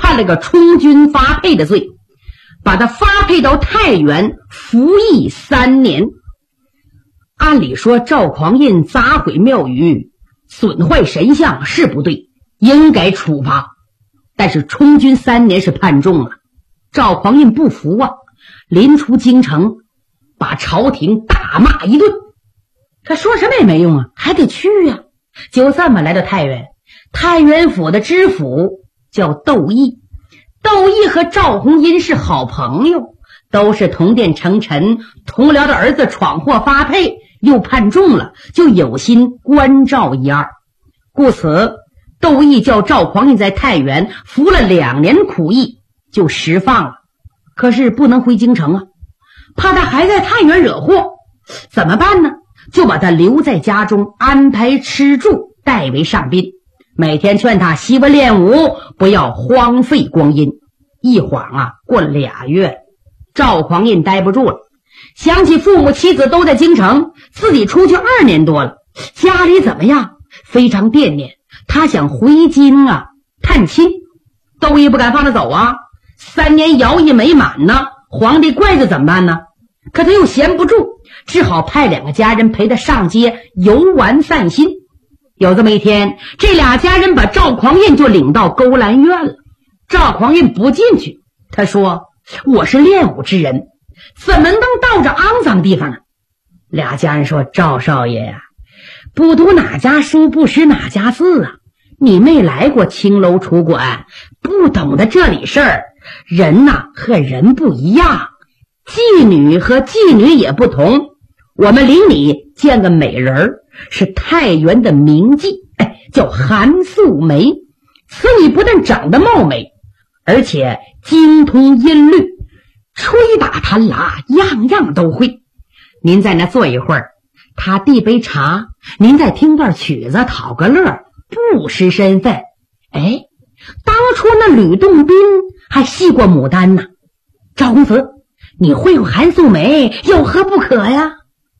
判了个充军发配的罪，把他发配到太原服役3年。按理说赵匡胤砸毁庙宇损坏神像是不对，应该处罚，但是充军3年是判重了。赵匡胤不服啊，临出京城把朝廷大骂一顿，他说什么也没用啊，还得去啊。就这么来到太原，太原府的知府叫窦毅，窦毅和赵弘殷是好朋友，都是同殿称臣，同僚的儿子闯祸发配又判重了，就有心关照一二。故此窦毅叫赵匡胤在太原服了2年苦役就释放了。可是不能回京城啊，怕他还在太原惹祸，怎么办呢？就把他留在家中，安排吃住，代为上宾，每天劝他习文练武，不要荒废光阴。一晃啊，过了2月，赵匡胤待不住了，想起父母妻子都在京城，自己出去2年多了，家里怎么样？非常惦念，他想回京啊探亲。窦毅不敢放他走啊，3年徭役没满呢，皇帝怪他怎么办呢？可他又闲不住，只好派2个家人陪他上街游玩散心。有这么一天，这2家人把赵匡胤就领到勾栏院了。赵匡胤不进去，他说：“我是练武之人，怎么能到这肮脏地方呢？”俩家人说：“赵少爷呀，不读哪家书，不识哪家字啊！你没来过青楼楚馆，不懂得这里事儿。人呐，和人不一样，妓女和妓女也不同。我们领你见个美人儿，是太原的名妓，叫韩素梅。此女不但长得貌美，而且精通音律，吹打弹拉样样都会。您在那坐一会儿，他递杯茶，您再听段曲子讨个乐，不失身份。当初那吕洞宾还戏过牡丹呢。赵公子，你会有韩素梅，有何不可呀？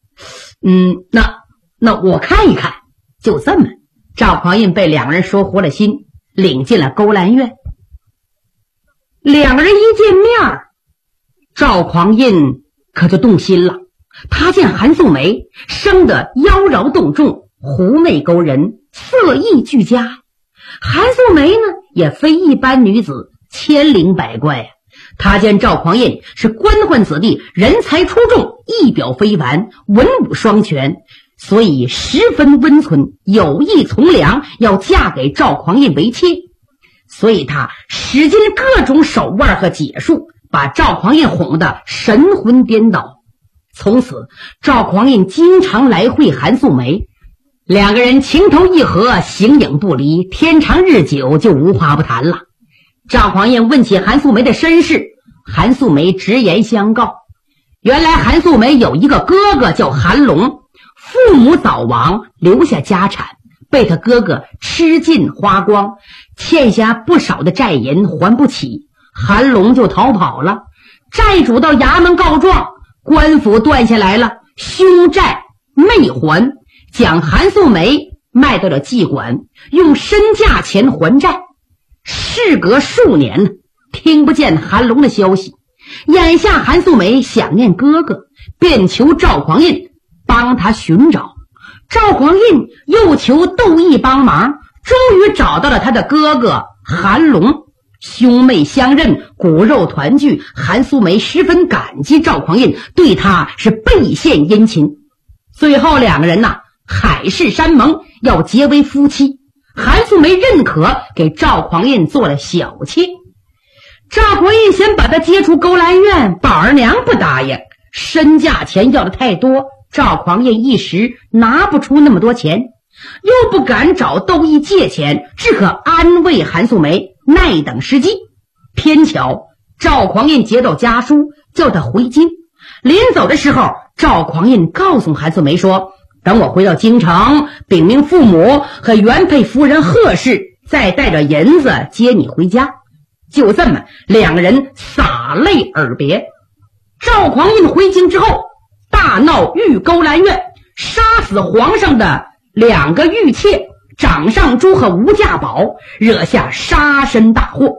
那我看一看。就这么，赵匡胤被2人说活了心，领进了勾栏院。2个人一见面，赵匡胤可就动心了。他见韩素梅生得妖娆动众，狐媚勾人，色艺俱佳。韩素梅呢，也非一般女子，千灵百怪呀。他见赵匡胤是官宦子弟，人才出众，一表非凡，文武双全，所以十分温存，有意从良，要嫁给赵匡胤为妾。所以他使尽各种手腕和解数，把赵匡胤哄得神魂颠倒。从此赵匡胤经常来会韩素梅，2个人情投意合，形影不离，天长日久，就无话不谈了。赵匡胤问起韩素梅的身世，韩素梅直言相告。原来韩素梅有一个哥哥叫韩龙，父母早亡，留下家产，被他哥哥吃尽花光，欠下不少的债银还不起，韩龙就逃跑了。债主到衙门告状，官府断下来了，凶债未还，将韩素梅卖到了妓馆，用身价钱还债。事隔数年，听不见韩龙的消息。眼下韩素梅想念哥哥，便求赵匡胤帮他寻找。赵匡胤又求窦毅帮忙，终于找到了他的哥哥韩龙。兄妹相认，骨肉团聚，韩素梅十分感激赵匡胤，对他是倍献殷勤。最后2个人海誓山盟，要结为夫妻。韩素梅认可，给赵匡胤做了小妾。赵匡胤先把他接出勾栏院，宝儿娘不答应，身价钱要的太多，赵匡胤一时拿不出那么多钱，又不敢找窦毅借钱，只可安慰韩素梅，耐等时机。偏巧赵匡胤接到家书，叫他回京。临走的时候，赵匡胤告诉韩素梅说，等我回到京城，禀明父母和原配夫人贺氏，再带着银子接你回家。就这么2个人洒泪而别。赵匡胤回京之后，大闹御勾栏院，杀死皇上的2个御妾，掌上珠和吴家宝，惹下杀身大祸。